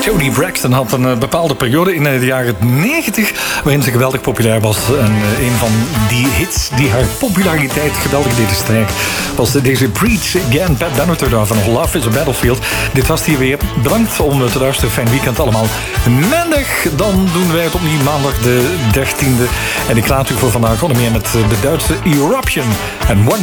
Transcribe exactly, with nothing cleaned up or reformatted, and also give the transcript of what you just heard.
Toni Braxton had een uh, bepaalde periode in uh, de jaren negentig waarin ze geweldig populair was. En uh, een van die hits die haar populariteit geweldig deden stijgen was deze Preach Again, Pat Benatar van Love is a Battlefield. Dit was hier weer. Bedankt om te luisteren. Fijn weekend allemaal. Maandag, dan doen wij het opnieuw maandag de dertiende. En ik laat u voor vandaag onder meer met de Duitse Eruption en One